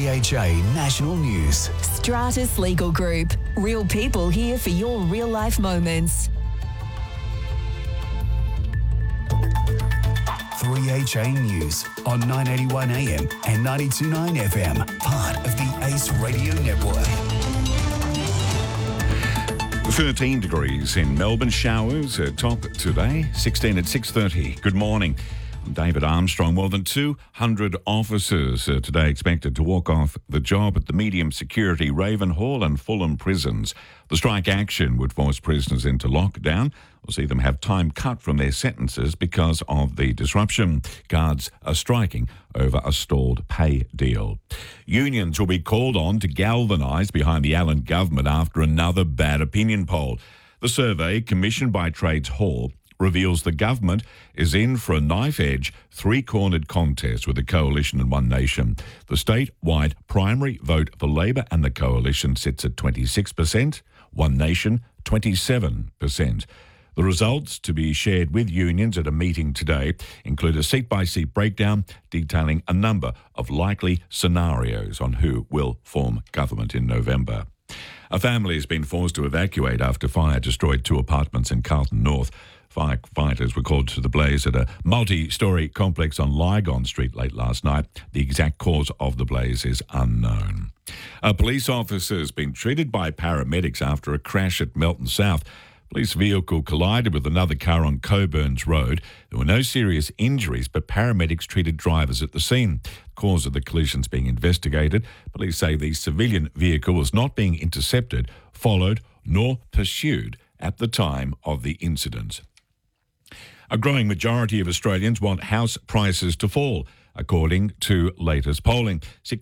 3HA National News. Stratus Legal Group. Real people here for your real life moments. 3HA News on 981 AM and 92.9 FM, part of the Ace Radio Network. 13 degrees in Melbourne, showers top today, 16 at 6:30. Good morning. I'm David Armstrong. More than 200 officers today expected to walk off the job at the medium security Ravenhall and Fulham prisons. The strike action would force prisoners into lockdown or see them have time cut from their sentences because of the disruption. Guards are striking over a stalled pay deal. Unions will be called on to galvanise behind the Allen government after another bad opinion poll. The survey, commissioned by Trades Hall, reveals the government is in for a knife-edge, three-cornered contest with the Coalition and One Nation. The statewide primary vote for Labor and the Coalition sits at 26%, One Nation 27%. The results, to be shared with unions at a meeting today, include a seat-by-seat breakdown detailing a number of likely scenarios on who will form government in November. A family has been forced to evacuate after fire destroyed 2 apartments in Carlton North. Firefighters were called to the blaze at a multi-storey complex on Lygon Street late last night. The exact cause of the blaze is unknown. A police officer has been treated by paramedics after a crash at Melton South. Police vehicle collided with another car on Coburns Road. There were no serious injuries, but paramedics treated drivers at the scene. The cause of the collision is being investigated. Police say the civilian vehicle was not being intercepted, followed, nor pursued at the time of the incident. A growing majority of Australians want house prices to fall. According to latest polling,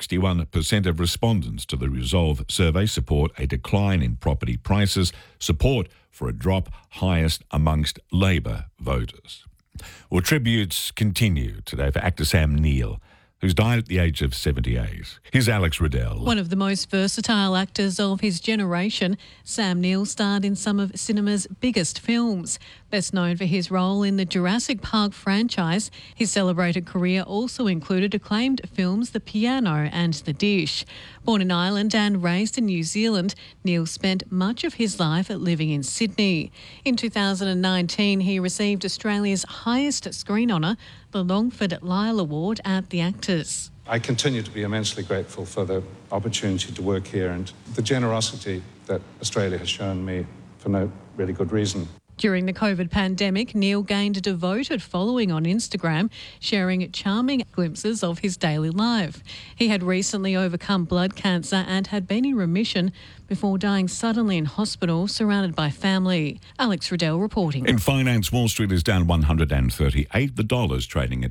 61% of respondents to the Resolve survey support a decline in property prices, support for a drop highest amongst Labor voters. Well, tributes continue today for actor Sam Neill, who's died at the age of 78. Here's Alex Riddell. One of the most versatile actors of his generation, Sam Neill starred in some of cinema's biggest films. Best known for his role in the Jurassic Park franchise, his celebrated career also included acclaimed films The Piano and The Dish. Born in Ireland and raised in New Zealand, Neill spent much of his life living in Sydney. In 2019, he received Australia's highest screen honour, the Longford Lyle Award at the Actors. I continue to be immensely grateful for the opportunity to work here and the generosity that Australia has shown me for no really good reason. During the COVID pandemic, Neill gained a devoted following on Instagram, sharing charming glimpses of his daily life. He had recently overcome blood cancer and had been in remission before dying suddenly in hospital, surrounded by family. Alex Riddell reporting. In finance, Wall Street is down 138. The dollar's trading at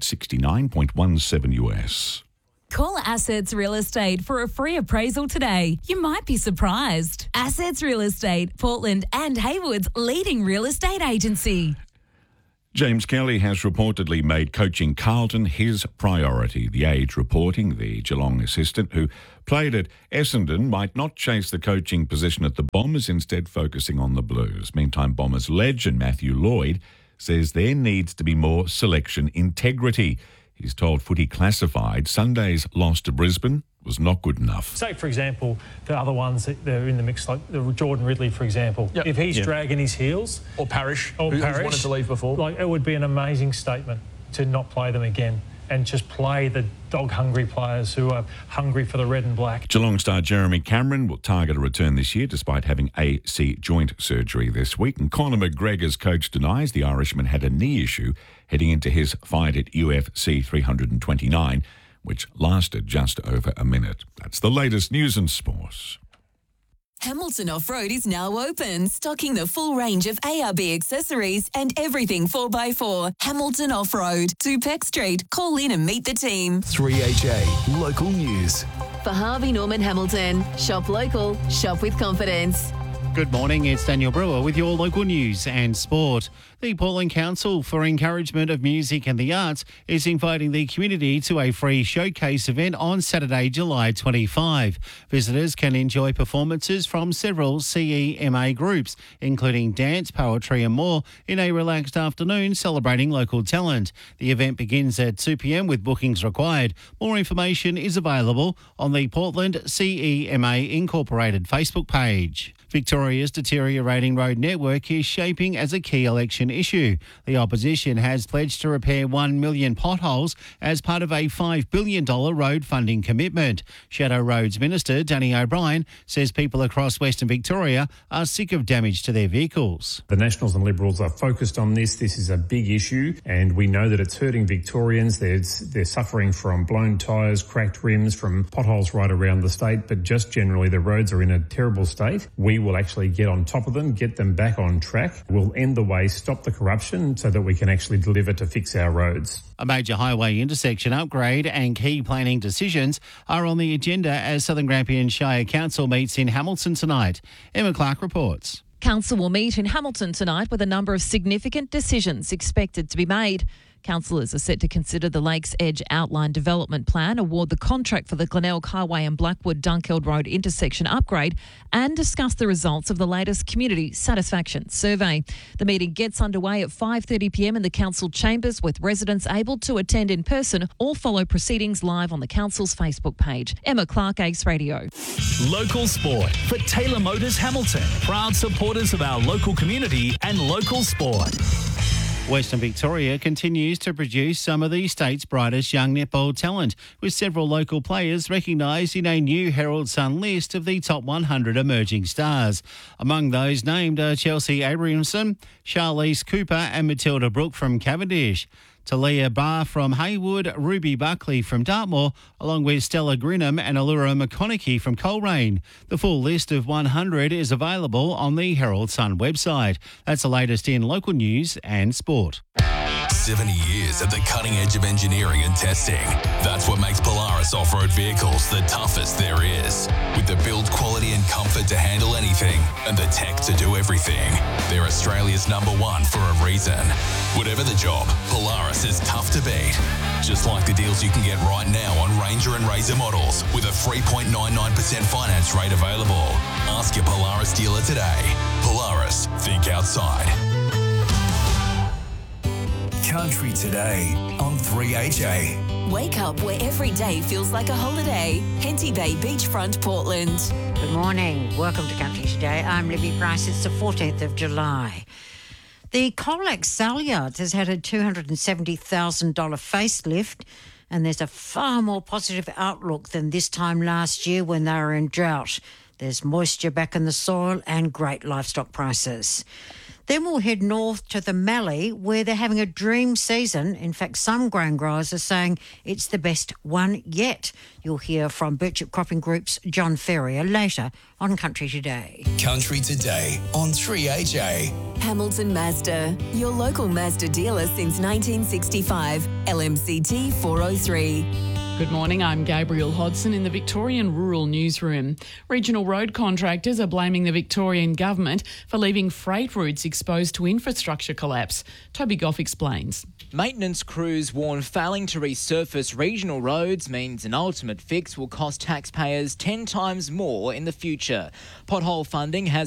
69.17 US. Call Assets Real Estate for a free appraisal today. You might be surprised. Assets Real Estate, Portland and Haywood's leading real estate agency. James Kelly has reportedly made coaching Carlton his priority. The Age reporting the Geelong assistant who played at Essendon might not chase the coaching position at the Bombers, instead focusing on the Blues. Meantime, Bombers legend Matthew Lloyd says there needs to be more selection integrity. He's told Footy Classified Sunday's loss to Brisbane was not good enough. Say, for example, the other ones that are in the mix, like the Jordan Ridley, for example. Yep. If he's dragging his heels... Or Parrish, who's wanted to leave before. Like, it would be an amazing statement to not play them again and just play the dog-hungry players who are hungry for the red and black. Geelong star Jeremy Cameron will target a return this year despite having AC joint surgery this week. And Conor McGregor's coach denies the Irishman had a knee issue heading into his fight at UFC 329, which lasted just over a minute. That's the latest news and sport. Hamilton Off-Road is now open, stocking the full range of ARB accessories and everything 4x4. Hamilton Off-Road, 2 Peck Street. Call in and meet the team. 3HA Local News. For Harvey Norman Hamilton, shop local, shop with confidence. Good morning, it's Daniel Brewer with your local news and sport. The Portland Council for Encouragement of Music and the Arts is inviting the community to a free showcase event on Saturday, July 25. Visitors can enjoy performances from several CEMA groups, including dance, poetry and more, in a relaxed afternoon celebrating local talent. The event begins at 2 p.m. with bookings required. More information is available on the Portland CEMA Incorporated Facebook page. Victoria's deteriorating road network is shaping as a key election issue. The opposition has pledged to repair 1 million potholes as part of a $5 billion road funding commitment. Shadow Roads Minister Danny O'Brien says people across Western Victoria are sick of damage to their vehicles. The Nationals and Liberals are focused on this. This is a big issue and we know that it's hurting Victorians. They're suffering from blown tyres, cracked rims, from potholes right around the state, but just generally the roads are in a terrible state. We will actually get on top of them, get them back on track. We'll end the waste, stop the corruption so that we can actually deliver to fix our roads. A major highway intersection upgrade and key planning decisions are on the agenda as Southern Grampian Shire Council meets in Hamilton tonight. Emma Clark reports. Council will meet in Hamilton tonight with a number of significant decisions expected to be made. Councillors are set to consider the Lakes Edge Outline Development Plan, award the contract for the Glenelg Highway and Blackwood-Dunkeld Road intersection upgrade, and discuss the results of the latest Community Satisfaction Survey. The meeting gets underway at 5:30 p.m. in the Council chambers, with residents able to attend in person or follow proceedings live on the Council's Facebook page. Emma Clark, Ace Radio. Local sport for Taylor Motors Hamilton. Proud supporters of our local community and local sport. Western Victoria continues to produce some of the state's brightest young netball talent, with several local players recognised in a new Herald Sun list of the top 100 emerging stars. Among those named are Chelsea Abrahamson, Charlize Cooper and Matilda Brooke from Cavendish. Talia Barr from Haywood, Ruby Buckley from Dartmoor, along with Stella Grinham and Allura McConaughey from Coleraine. The full list of 100 is available on the Herald Sun website. That's the latest in local news and sport. 70 years at the cutting edge of engineering and testing. That's what makes Polaris off-road vehicles the toughest there is. With the build quality and comfort to handle anything and the tech to do everything, they're Australia's #1 for a reason. Whatever the job, Polaris is tough to beat. Just like the deals you can get right now on Ranger and Razor models with a 3.99% finance rate available. Ask your Polaris dealer today. Polaris, think outside. Country Today on 3HA. Wake up where every day feels like a holiday. Henty Bay Beachfront, Portland. Good morning. Welcome to Country Today. I'm Libby Price. It's the 14th of July. The Colac Saleyards has had a $270,000 facelift, and there's a far more positive outlook than this time last year when they were in drought. There's moisture back in the soil and great livestock prices. Then we'll head north to the Mallee, where they're having a dream season. In fact, some grain growers are saying it's the best one yet. You'll hear from Birchip Cropping Group's John Ferrier later on Country Today. Country Today on 3HA. Hamilton Mazda, your local Mazda dealer since 1965. LMCT 403. Good morning, I'm Gabrielle Hodson in the Victorian Rural Newsroom. Regional road contractors are blaming the Victorian government for leaving freight routes exposed to infrastructure collapse. Toby Goff explains. Maintenance crews warn failing to resurface regional roads means an ultimate fix will cost taxpayers 10 times more in the future. Pothole funding has